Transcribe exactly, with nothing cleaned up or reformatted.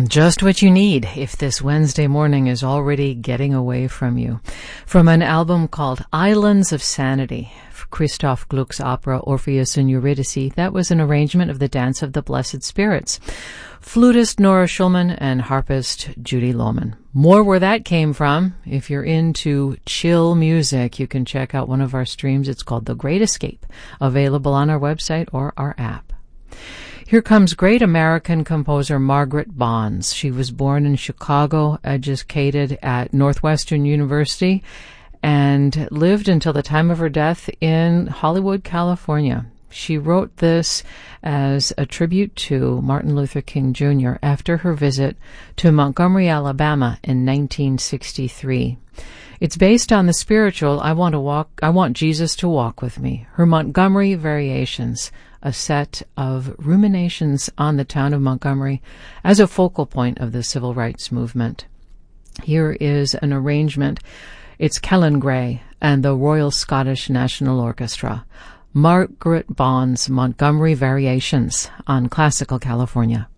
Just what you need if this Wednesday morning is already getting away from you. From an album called Islands of Sanity, Christoph Gluck's opera Orpheus and Eurydice, that was an arrangement of the Dance of the Blessed Spirits. Flutist Nora Schulman and harpist Judy Lohman. More where that came from. If you're into chill music, you can check out one of our streams. It's called The Great Escape, available on our website or our app. Here comes great American composer Margaret Bonds. She was born in Chicago, educated at Northwestern University, and lived until the time of her death in Hollywood, California. She wrote this as a tribute to Martin Luther King Junior after her visit to Montgomery, Alabama in nineteen sixty-three. It's based on the spiritual I Want to Walk, I Want Jesus to Walk With Me, her Montgomery Variations, a set of ruminations on the town of Montgomery as a focal point of the civil rights movement. Here is an arrangement. It's Kellen Gray and the Royal Scottish National Orchestra. Margaret Bonds' Montgomery Variations on Classical California.